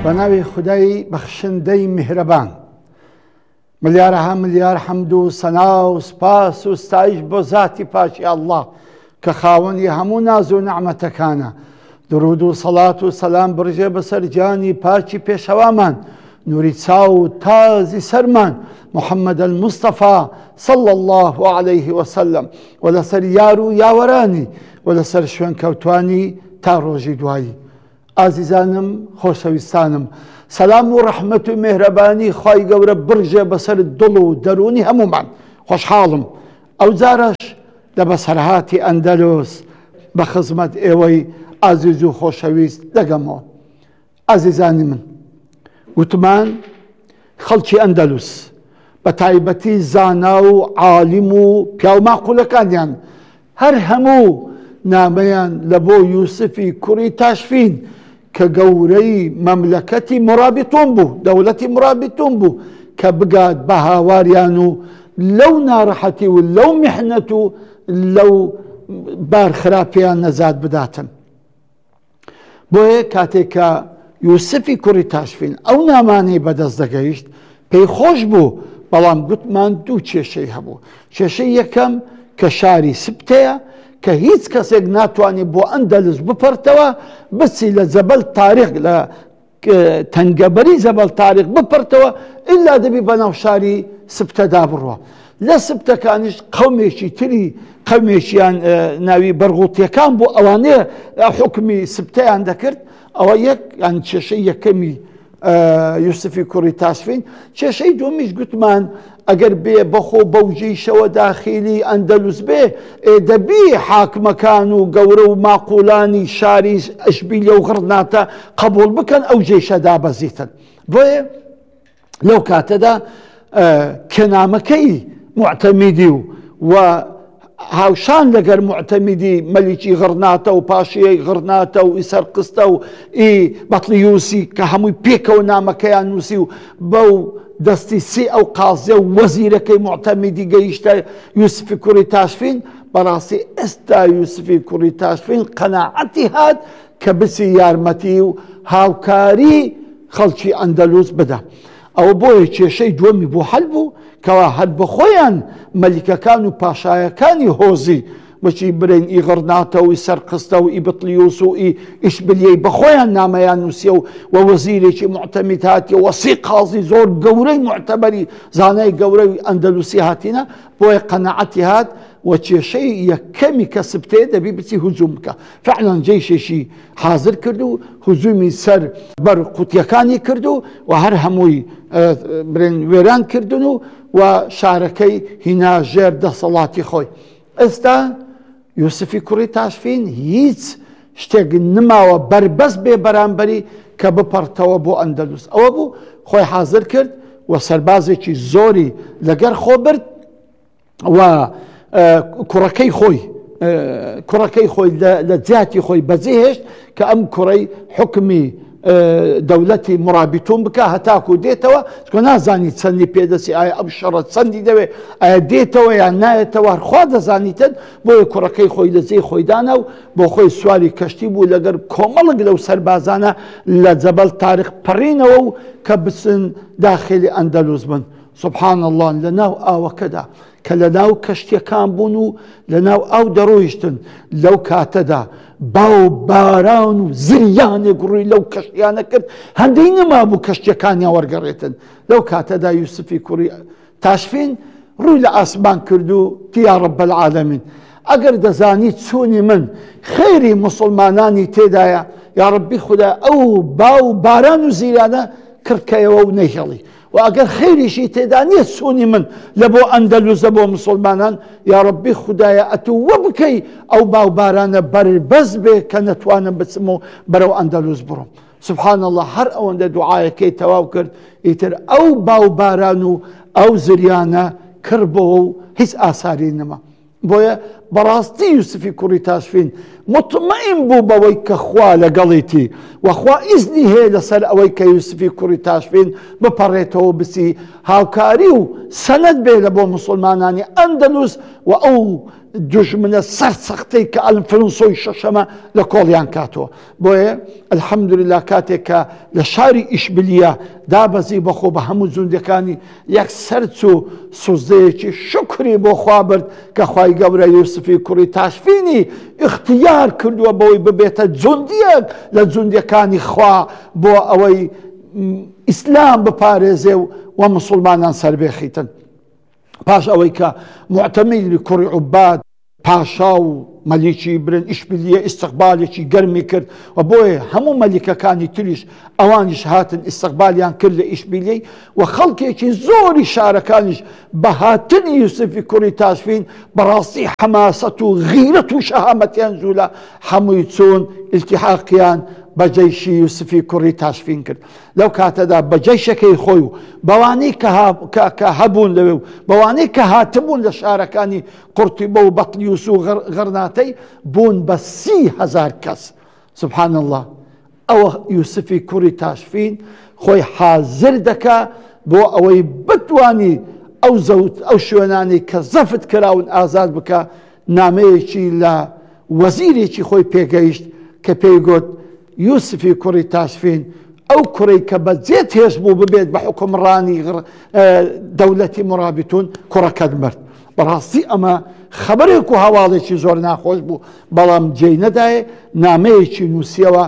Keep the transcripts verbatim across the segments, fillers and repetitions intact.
بناوی خدای بخشندەی میهرەبان ملیارەها ملیار حەمد و سەنا و سپاس و ستایش بۆ ذاتی پاکی ئەڵڵا کە خاوەنی هەموو ناز و نەعمەتەکانە. درود و سەڵات و سەلام بڕژێ بەسەر جانی پاکی پێشەوامان نوری چاو و تازی سەرمان محەممەد المستەفا صلى الله عليه وسلم و لەسەر یار و یاوەرانی و لەسەر شوێن کەوتوانی تا ڕۆژی دوایی. ئازیزانم خۆشەویستانم، سەلام و ڕەحمەت و مێهرەبانی خوای گەورە بڕژێ بەسەر دڵ و دەرونی هەمومان. خۆشحاڵم ئەو جارەش لە بەسەرهاتی ئەندەلوس بە خزمەت ئێوەی ئازیز و خۆشەویست دەگەمەوە. ئازیزانی من، گوتمان خەڵکی ئەندەلوس بە تایبەتی زانا و عالیم و پیاو ماقولەکانیان هەر هەموو نامەیان لە بۆ یوسفی کوڕی تاشفین کە گەورەی مەملەکەتی مرابیتون بوو، دەوڵەتی مرابیتون بوو کە بگات بە هاواریان و لەو ناڕەحەتی و لەو میحنەت و لەو بارخراپیان نەجات بداتن. بۆیە کاتێک کە یوسفی کوڕی تاشفین ئەو نامانەی بەدەست دەگەیشت پێی خۆش بوو، بەڵام گوتمان دوو کێشەی هەبوو. کێشەی یەکەم کە شاری سبتەیە کە هیچ کەسێک ناتوانێت بۆ ئەندەلس بپەرتەوە بچی لە جەبەل تاریخ لە تەنگەبەری جەبەل تاریخ بپەرتەوە ئیلا دەبی بەناو شاری سبتەدا بڕوە. لە سبتەکانیش قەومێکی تری قەومێکیان ناوی بەرغوڵتیەکان بوو، ئەوانەیە حکمی سبتەیان دەکرد. ئەوە یەک یان کێشەی یەکەمی یوسفی کوڕی تاشفین. کێشەی دومیش گوتمان ئەگەر بێ بەخۆ بەوجەیشەوە داخیلی ئەندەلوس بێ دەبی حاکمەکان و گەورە و ماقولانی شاری ئەشبیلە و غڕناتە قبول بکەن ئەو جێشە دابەزیتن. بۆیە لەو کاتەدا کەنامەکەی موعتەمیدی و هاوشان لەگەر موعتەمیدی مەلیکی غڕناتە و پاشیەی غڕناتە و ئیسەر قستە و ئی بەطلیوسی کە هەمووی پێکەوە نامەکەیان نووسی و بەو دەستی سی ئەو قازیە و وەزیرەکەی موعتەمیدی گەیشتە یوسفی کوڕی تاشفین. بەڕاستی ئێستا یوسفی کوڕی تاشفین قەناعەتی هات کە بچی یارمەتی و هاوکاری خەڵکی ئەندەلوس بدە. ئەوە بۆیە کێشەی دووەمی بۆ هەل بوو کەوا هەر بە خۆیان مەلیکەکان و پاشایەکانی هۆزی بچی برین ئی غڕناتە و ئی سەرقستە و ئی بطلیوس و ئی ئیشبلیەی بە خۆیان نامەیان نووسیە و وەزیرێکی موعتەمید هاتیە و سی قازی زۆر گەورەی معتەبەری زانای گەورەی ئەندەلوسی هاتینە. بۆیە قەناعەتی هات و کێشەی یەکەمی کە سبتەیە دەبی بچی هجووم بکە. فعلەن جێیشێکی حازر کرد و هجوومی سەر بەر قوتیەکانی کرد و و هەر هەمووی برێن وێران کردن و و شارەکەی هینا ژێر دەسەڵاتی خۆی. ئێستا یوسفی کوڕی تاشفین هیچ شتێک نماوە بەربەست بێ بەرامبەری کە بپەڕتەوە بۆ ئەندەلوس. ئەوە بوو خۆی حازر کرد و سەربازێکی زۆری لەگەر خۆ برد و کوڕەکەی خۆی کوڕەکەی خۆی لە جیاتی خۆی بەجێهێشت کە ئەم کوڕەی حکمی دەوڵەتی مرابیتون بکە هەتاکو دێتەوە، چکە نازانی چەندی پێدەسی ئایا ئەم شەڕە چەندی دەوێت ئایا دێتەوە یان نایێتەوە خوا دەزانیتن. بۆیە کوڕەکەی خۆی لە جێی خۆیدانا و بۆ خۆی سواری کەشتی بوو لەگەر کۆمەڵک لەو سەربازانە لە جەبەل تاریخ پەڕینەوە و کە بچن داخلی ئەندەلوس بن. سبحان الله لە ناو ئاوەکەدا کە لە ناو کەشتیەکان بوون و لە ناو ئاو دەڕۆیشتن لەو کاتەدا باو باران و زریانێک ڕووی لەو کەشتیانە کرد هەندەی نەما بوو کەشتیەکانیان وەرگەڕێتن. لەو کاتەدا یوسفی کوڕی تاشفین ڕووی لە ئاسمان کرد و یا رب العالمین ئەگەر دەزانی چوونی من خێری موسڵمانانی تێدایە یا ربی خوددا ئەو باو باران و زیرانە کردکەوە و نەیهێڵی و ئەگەر خێریشی تێدا نییە چوونی من لە بۆ ئەندەلوسە بۆ مسلمانان یا ربی خوددایە ئەتو وە بکەی ئەو باوبارانە بەربەست بێ کە نەتوانم بچم و بەرەو ئەندەلوس بڕۆم. سبحان الله هەر ئەوەندە دوعایەکەی تەواو کرد ئیتر ئەو باوباران و ئەو زریانە کردبەوە و هیچ ئاساری نەما. بۆیە بەڕاستی یوسفی کوڕی تاشفین مطمئن بوو بەوەی کە خوا لەگەڵیتی وەخوا ئیزنی هەیە لەسەر ئەوەی کە یوسفی کوڕی تاشفین بپەڕێتەوە بسی هاوکاری و سەنەد بێ لە بۆ مسلمانانی ئەندەلوس و ئەو دژمنە سەرسەختەی کە ئەلفرۆنسۆی شەشەمە لە کۆڵیان کاتەوە. بۆیە ئەلحەمدوللا کاتێک کە لە شاری ئیشبیلیە دابەزی بەخۆ بە هەموو جوندەکانی یەک سەرچ و سوزدەیەکی شکری بۆ خوا برد کە خوای گەورە یوسفی کوڕی تاشفینی اختیار کردووە بەوەی ببێتە جوندیەک لە جوندەکانی خوا بۆ ئەوەی ئیسلام بپارێزێ و مسلمانان سەربێخیتن. پاش ئەوەی کە معتەمیری کوڕی عوباد پاشا و مەلیکی برن ئیشبیلیە ئیستیقبالێکی گەرمی کرد و بۆیە هەموو مەلیکەکانی تریش ئەوانیش هاتن ئیستیقبالیان کرد لە ئیشبیلیەی و خەڵکێکی زۆری شارەکانیش بە هاتنی یوسفی کوڕی تاشفین بەڕاستی حەماسەت و غیرەت و شەهامەتیان زوولە هەمووی چوون ئیلتیحاقیان بە جەیشی یوسفی کوڕی تاشفین کرد. لەو کاتەدا بە جەیشەکەی خۆی و بەوانەی کە هەبوون لەوێ و بەوانەی کە هاتبوون لە شارەکانی قورتیبە و بەطلیوس و غەرناتەی بوون بە سی هەزار کەس. سبحان الله. ئەوە یوسفی کوڕی تاشفین خۆی حازر دەکا بۆ ئەوەی بتوانی ئەو زەوت ئەو شوێنانی کە زەفت کراون ئازاد بکە. نامەیەکی لە وەزیرێکی خۆی پێگەیشت کە پێی گوت یوسفی کوڕی تاشفین ئەو کوڕی کە بەجێت هێش بوو ببێت بە حکومڕانی دەوڵەتی مرابیتون کوڕەکەت مرد. بەڕاستی ئەمە خەبەرێک و هەواڵێکی زۆر ناخۆش بوو بەڵام جێی نەدایە نامەیەکی نووسیەوە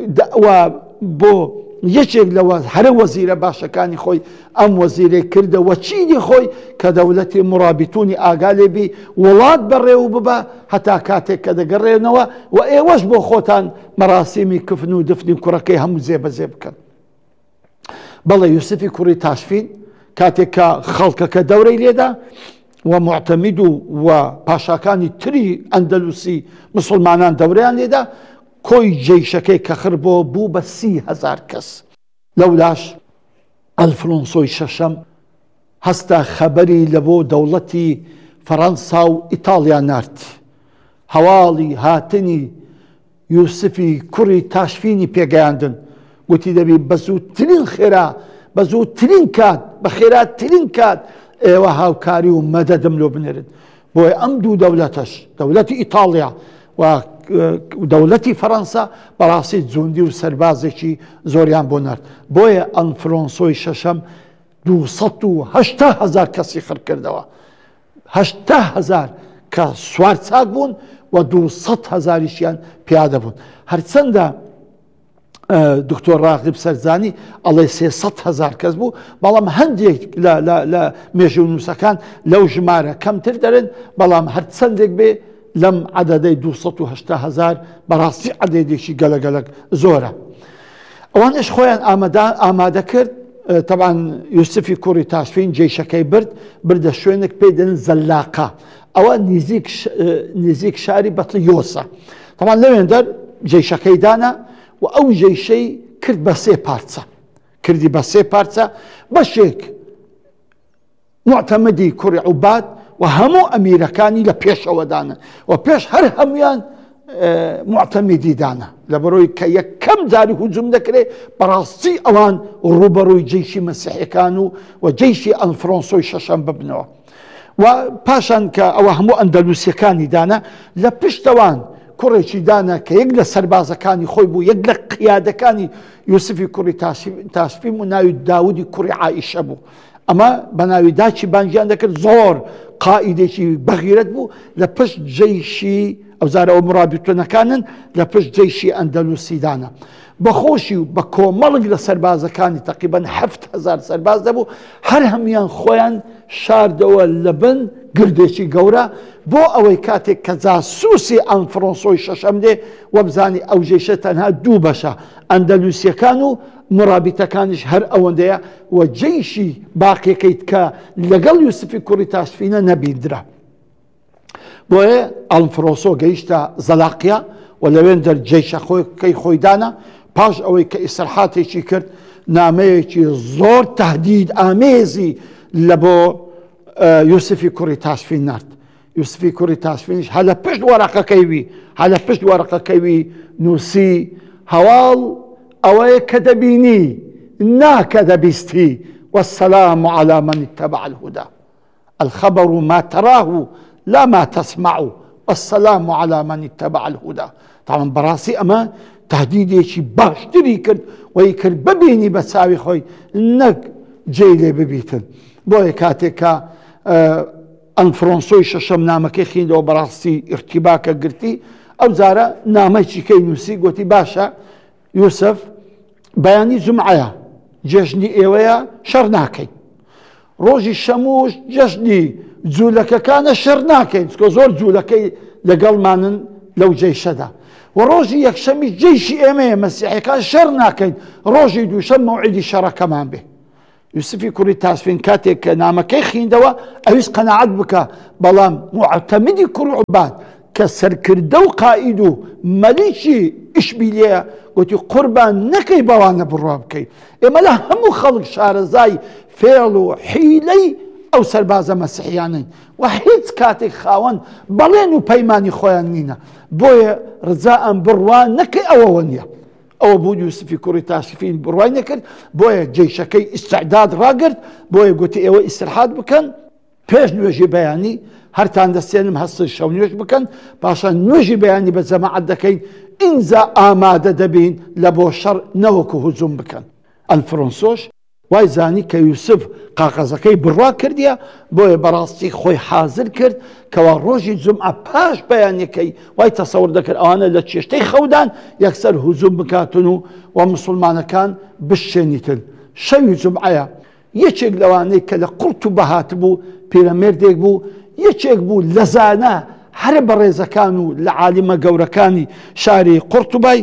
بۆ یەکێک لەوە هەرە وەزیرە باشەکانی خۆی ئەم وەزیرەی کردەوە چینی خۆی کە دەوڵەتی مرابیتونی ئاگا لێبی وڵات بەڕێوە ببە هەتا کاتێک کە دەگەڕێنەوە و ئێوەش بۆ خۆتان مەراسیمی کفن و دفنی کوڕەکەی هەموو جێبەجێ بکەن. بەڵێ یوسفی کوڕی تاشفین کاتێک کە خەڵکەکە دەورەی لێدا و معتەمید و پاشاکانی تری ئەندەلوسی مسلمانان دەورەیان لێدا کۆی جەیشەکەی کە خڕ بۆ بوو بە سی هەزار کەس. لەولاش ئەلفرۆنسۆی شەشەم هەستا خەبەری لە بۆ دەوڵەتی فەڕەنسا و ئیتاڵیا نارد. هەواڵی هاتنی یوسفی کوڕی تاشفینی پێگەیاندن گوتی دەبی بە زووترین خێرا بە زووترین کات بە خێراترین کات ئێوە هاوکاری و مەدەدم لۆ بنێرن. بۆیە ئەم دوو دەوڵەتەش دەوڵەتی ئیتاڵیا و دەوڵەتی فەڕەنسا بەڕاستی جوندی و سەربازێکی زۆریان بۆ نرد. بۆیە ئەلفرۆنسۆی شەشەم دووسەد و هەشتا هەزار کەسی خڕ کردەوە. هەشتا هەزار کە سوار چاک بوون و دووسەد هەزاریشیان پیادە بوون. هەرچەندە دکتۆر ڕاغب سەرجانی ئەڵێ سێسەد هەزار کەس بوو بەڵام هەندێک لە مێژوو نووسەکان لەو ژمارە کەمتر دەرن بەڵام هەرچەندێک بێ لەم عەدەدەی دووسەد و هەشتا هەزار بەڕاستی عەدەدێکی گەلەگەلک زۆرە. ئەوانش خۆیان ئامادە کرد. تەبعاً یوسفی کوڕی تاشفین جێیشەکەی برد بردە شوێنێک پێی دەن زەلاقە. ئەوە نزیک شاری بەطلیۆسە. تەبعاً لەوێن دەر جێیشەکەی دانا و ئەو جێیشەی کرد بە سێ پارچە کردی بە سێ پارچە. بەشێک معتەمەدی کوڕی عوباد و هەموو ئەمیرەکانی لە پێشەوەدانە و پێش هەر هەمویان معتەمیدی دانا لە بەرۆی کە یەکەم جاری هوجوم دەکرێت بەڕاستی ئەوان ڕوبەڕووی جێیشی مەسیحیەکان و و جێیشی ئەلفرۆنسۆی شەشەم ببنەوە. و پاشان کە ئەوە هەموو ئەندەلوسیەکانی دانا لە پشتەوان کوڕێکی دانا کە یەک لە سەربازەکانی خۆی بوو یەک لە قیادەکانی یوسفی کوڕی تاشفین و ناوی داودی کوڕی عائیشە بوو. ئەمە بە ناوی داچی بانگیان دەکرد زۆر قائیدێکی بەغیرەت بوو لە پشت جێیشی ئەوزارەوە مرابیتونەکانن لە پشت جێیشی ئەندەلوسی دانا. بەخۆشی و بە کۆمەڵک لە سەربازەکانی تەقریبەن هەفت هەزار سەرباز دەبوو هەر هەمویان خۆیان شاردەوە لە بن گردێکی گەورە بۆ ئەوەی کاتێک کە جاسووسی ئەلفرۆنسۆی شەشەم دێ وە بزانی ئەو جێیشە تەنها دوو بەشە ئەندەلوسیەکان و مرابیتەکانیش هەر ئەوەندەیە و جێیشی باقیەکەیت کە لەگەڵ یوسفی کوڕی تاشفینە نەبیندرا. بۆیە ئەلفرۆنسۆ گەیشتە زەلاقیە و لەوێن دەر جێیشەکەی خۆی دانا. پاش ئەوەی کە ئیسرحاتێکی کرد نامەیەکی زۆر تەهدید ئامێزی لە بۆ یوسفی کوڕی تاشفین نرد. یوسفی کوڕی تاشفینش هەلە پشت وەرەقەکەیوی هەلە پشت وەرەقەکەیوی نووسی هەواڵ ئەوەیە کە دەبینی ناکە دەبیستی والسلام على من اتبع الهدى الخبر ما تراه لا ما تسمع والسلام على من اتبع الهدى طبعا براسي أما تهديدێکی باشتری کرد وی کرد ببینی بە چاوی خۆی نەک جێی لێ ببیتن بۆیە کاتێک کە ئەن فرۆنسۆی شەشەم نامەکەی خوێندەوە بەڕاستی ئیرتیباکە گرتی ئەو جارە نامەیەکی کەی نووسی گوتی باشە یوسف بەیانی جومعەیە جێژنی ئێوەیە شەڕ ناکەین ڕۆژی شەمووش جەژنی جوولەکەکانە شەڕ ناکەین چکە زۆر جوولەکەی لەگەڵمانن لەو جێیشەدا و ڕۆژی یەکشەمی جێیشی ئێمەیە مەسیحیەکان شەڕ ناکەین ڕۆژی دووشەم مەوعیدی شەڕەکەمان بێ یوسفی کوڕی تاسفین کاتێک کە نامەکەی خوێندەوە ئەویست قەناعەت بکە بەڵام موعتەمدی کوڕی عوباد کە سەرکردە و قائید و مەلیکی ئیشبیلەیە گوتی قوربان نەکەی بەوانە بڕوا بکەیت ئێمە لە هەموو خەڵک شارەزای فێڵ و حیلەی ئەو سەربازە مەسیحیانن و هیچ کاتێک خاوەن بەڵێن و پەیمانی خۆیان نینە بۆیە ڕجا ئەم بڕوا نەکەی ئەوەوە نییە ئەوە بوو یوسفی کوڕی تاشفین بڕوای نەکرد بۆیە جێیشەکەی ئیستعداد ڕاگرت بۆیە گوتی ئێوە ئیستراحات بکەن پێش نوێژی بەیانی هەرتان دەستێنم هەستی شەو نوێژ بکەن پاشان نوێژی بەیانی بە جەماعەت دەکەین ئینجا ئامادە دەبین لە بۆ شەڕ نەوەکو هجووم بکەن ئەلفرۆنسۆش وای زانی کە یوسف قاقەزەکەی بڕوا کردیە بۆیە بەڕاستی خۆی حازر کرد کەوا ڕۆژی جومعە پاش بەیانەکەی وای تەسەور دەکرد ئەوانە لە چێشتەی خەودان یەکسەر هجووم بکاتن و و مسلمانەکان بشێنیتن شەوی جومعەیە یەکێک لەوانەی کە لە قورت و بەهات بوو پیرەمێردێک بوو یەکێک بوو لە زانە هەر بە ڕێزەکان و لە عالیمە گەورەکانی شاری قورتوبای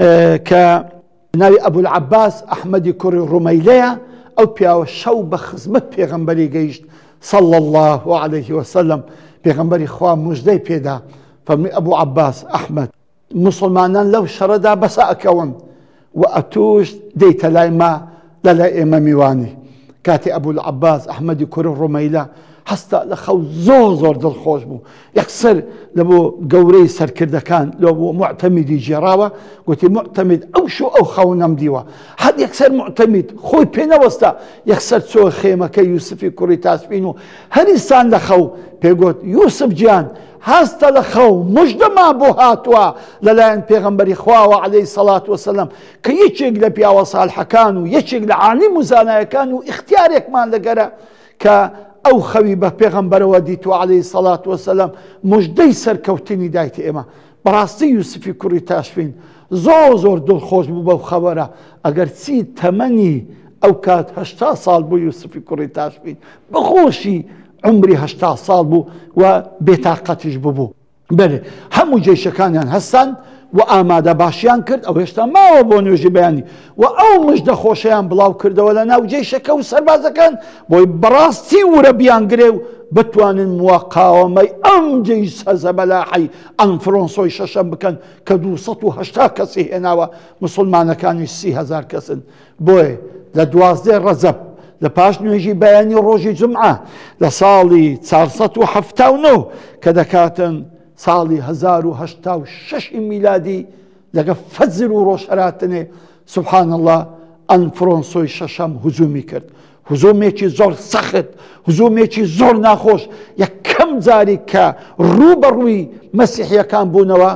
کە ناوی ئەبولعەباس ئەحمەدی کوڕی ڕومەیلەیە ئەو پیاوە شەو بە خزمەت پێغەمبەری گەیشت صلى الله عليه وسلم پێغەمبەری خوا موژدەی پێدا فەرمی ئەبوو عەباس ئەحمەد مسلمانان لەو شەڕەدا بەسە ئەکەون و ئەتوش دەیتە لای ما لە لای ئێمە میوانی کاتی ئەبولعەباس ئەحمەدی کوڕی ڕومەیلە هەستا لە خەو زۆر زۆر دڵخۆش بوو یەکسەر لە بۆ گەورەی سەرکردەکان لە بۆ موعتەمیدی جێراوە گوتی موعتەمید ئەو شو ئەو خەونەم دیوە هەر یەکسەر موعتەمید خۆی پێنەوەستا یەکسەر چۆ خێمەکەی یوسفی کوڕی تاسفین و هەریسان لە خەو پێگوت یوسف گیان هەستە لە خەو موژدەما بۆ هاتووە لەلایەن پێغەمبەری خواوە عەلەیهی سەڵات وسەلام کە یەکێک لە پیاوە ساڵحەکان و یەکێک لە عالیم و زانایەکان و ئیختیارێکمان لەگەرە کە ئەو خەوی بە پێغەمبەرەوە دیتوە عەلەیهی سەڵات وسەلام موژدەی سەرکەوتنی دایتە ئێمە بەڕاستی یوسفی کوڕی تاشفین زۆر زۆر دڵخۆش بوو بەو خەبەرە ئەگەر چی تەمەنی ئەو کات هەشتا ساڵ بوو یوسفی کوڕی تاشفین بەخۆشی عمری هەشتا ساڵ بوو و بێتاقەتیش ببوو بەێ هەموو جێشەکانیان هەستان و ئامادە باشیان کرد ئەو هێشتا ماوە بۆ نوێژی بەیانی و ئەو مژدە خۆشەیان بڵاو کردەوە لە ناو جێشەکە و سەربازەکان بۆی بەڕاستی ورە بیانگرێ و بتوانن موقاوەمەی ئەم جێی سەزە بەلاحی ئەم فرۆنسۆی شەشەم بکەن کە دووسەد و هەشتا کەسی هێناوە مسلمانەکانی سی هەزار کەسن بۆیە لە دوازدەی ڕەجەب لە پاش نوێژی بەیانی ڕۆژی جومعە لە ساڵی چارسەد و هەفتا و نۆ کە دەکاتن ساڵی هەزار و هەشتا و شەشی میلادی لەگە فەجر و ڕۆژهەراتنێ سبحان الله ئەن فرۆنسۆی شەشەم هجوومی کرد هجوومێکی زۆر سەخت هجوومێکی زۆر ناخۆش یەکەم جاری کە ڕوو بەڕووی مەسیحیەکان بوونەوە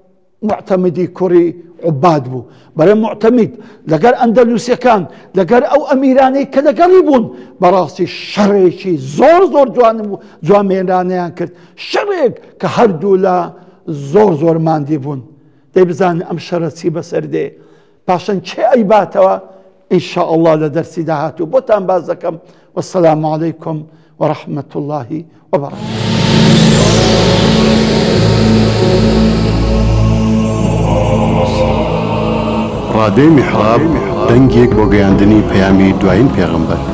معتەمدی کوڕی عوباد بوو بەرە معتەمید لەگەر ئەندەلوسیەکان لەگەر ئەو ئەمیرانەی کە لەگەڵی بوون بەڕاستی شەڕێکی زۆر زۆر جوامێرانەیان کرد شەڕێک کە هەردوو لە زۆر زۆر ماندی بوون دەی بزانن ئەم شەڕە چی بەسەر دێ پاشان چێ ئەیباتەوە ئینشاء الله لە دەرسی داهاتوو بۆتان باز دەکەم وەسەلام عەلەیکم وەڕەحمەت الله وبەرەکاتوه. ڕادەی میحراب دەنگێک بۆ گەیاندنی پەیامی دوایین پێغەمبەر